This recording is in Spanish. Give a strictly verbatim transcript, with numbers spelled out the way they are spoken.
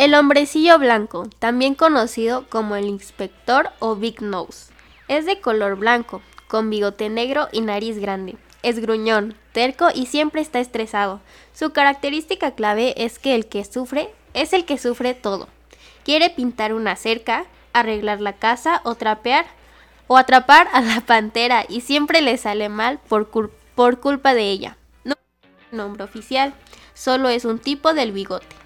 El hombrecillo blanco, también conocido como el inspector o Big Nose, es de color blanco, con bigote negro y nariz grande. Es gruñón, terco y siempre está estresado. Su característica clave es que el que sufre es el que sufre todo. Quiere pintar una cerca, arreglar la casa o trapear o atrapar a la pantera y siempre le sale mal por, cul- por culpa de ella. No es un nombre oficial, solo es un tipo del bigote.